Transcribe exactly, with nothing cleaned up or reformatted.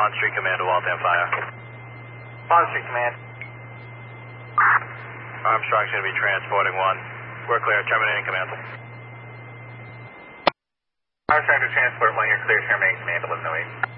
Bond Street Command to Waltham Fire. Bond Street Command. Armstrong's going to be transporting one. We're clear. Terminating command. Armstrong to transport one. You're clear. Terminating command. eleven oh eight.